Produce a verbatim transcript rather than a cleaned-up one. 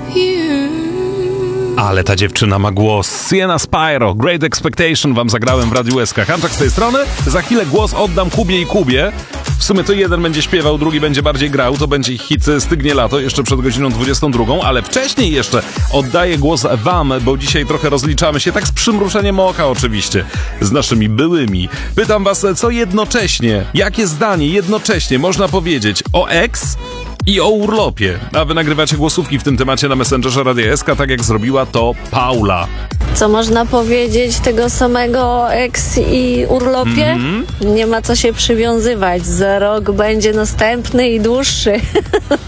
Ale ta dziewczyna ma głos. Sienna Spyro, Great Expectation wam zagrałem w Radiu S K. Hanczak z tej strony. Za chwilę głos oddam Kubie i Kubie. W sumie to jeden będzie śpiewał, drugi będzie bardziej grał. To będzie ich hit Stygnie lato, jeszcze przed godziną dwudziestą drugą. Ale wcześniej jeszcze oddaję głos wam, bo dzisiaj trochę rozliczamy się, tak z przymrużeniem oka oczywiście, z naszymi byłymi. Pytam was, co jednocześnie, jakie zdanie jednocześnie można powiedzieć o ex i o urlopie. A wy nagrywacie głosówki w tym temacie na Messengerze Radia S K, tak jak zrobiła to Paula. Co można powiedzieć tego samego o ex i urlopie? Mm-hmm. Nie ma co się przywiązywać. Za rok będzie następny i dłuższy.